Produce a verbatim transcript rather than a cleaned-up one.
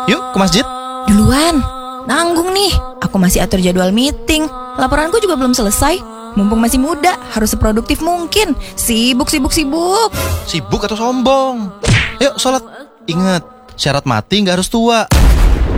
Yuk ke masjid. Duluan, nanggung nih. Aku masih atur jadwal meeting. Laporanku juga belum selesai. Mumpung masih muda, harus seproduktif mungkin. Sibuk, sibuk, sibuk. Sibuk atau sombong? Yuk sholat. Ingat, syarat mati nggak harus tua.